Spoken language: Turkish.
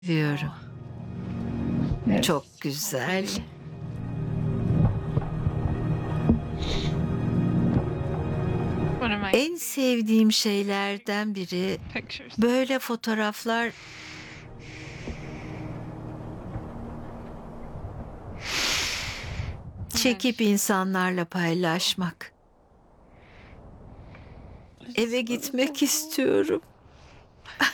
Seviyorum. Yes. Çok güzel. One of my En sevdiğim şeylerden biri pictures. böyle fotoğraflar çekip insanlarla paylaşmak. Eve gitmek istiyorum.